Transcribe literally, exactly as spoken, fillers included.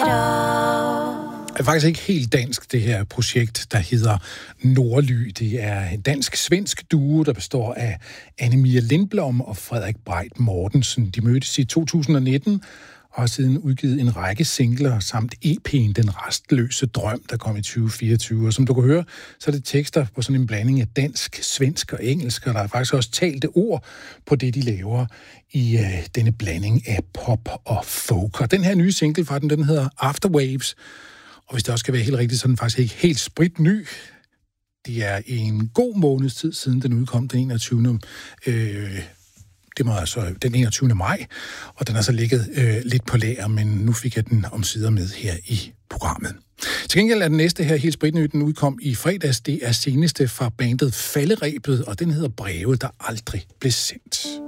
Det er faktisk ikke helt dansk, det her projekt, der hedder Nordly. Det er en dansk-svensk duo, der består af Anne-Mia Lindblom og Frederik Breit Mortensen. De mødtes i to tusind nitten og har siden udgivet en række singler samt E P'en Den Rastløse Drøm, der kom i tyve fireogtyve. Og som du kan høre, så er det tekster på sådan en blanding af dansk, svensk og engelsk, og der er faktisk også talte ord på det, de laver i øh, denne blanding af pop og folk. Og den her nye single fra den, den hedder Afterwaves. Og hvis det også skal være helt rigtigt, så er den faktisk ikke helt spritny. Det er en god måneds tid siden, den udkom den enogtyvende Øh, det var altså den enogtyvende maj, og den har så ligget øh, lidt på lager, men nu fik jeg den omsider med her i programmet. Til gengæld er den næste her helt spritny, den udkom i fredags. Det er seneste fra bandet Falderebet, og den hedder Breve, der aldrig blev sendt.